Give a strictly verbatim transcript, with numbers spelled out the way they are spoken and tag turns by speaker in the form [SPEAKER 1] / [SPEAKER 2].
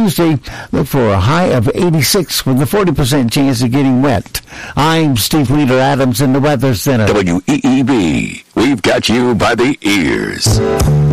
[SPEAKER 1] Tuesday, look for a high of eighty-six with a forty percent chance of getting wet. I'm Steve Leader Adams in the Weather Center.
[SPEAKER 2] W E E B, we've got you by the ears.